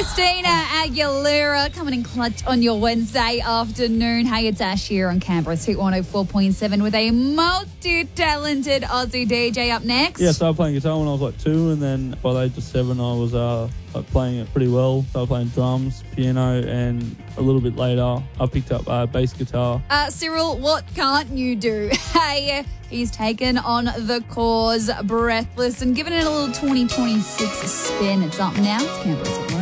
Christina Aguilera coming in clutch on your Wednesday afternoon. Hey, it's Ash here on Canberra's Hit 104.7 with a multi-talented Aussie DJ up next. Yeah, I started playing guitar when I was like 2, and then by the age of 7 I was playing it pretty well. Started playing drums, piano, and a little bit later I picked up bass guitar. Cyril, what can't you do? Hey, he's taken on the cause, Breathless, and given it a little 2026 spin. It's up now. It's Canberra's Hit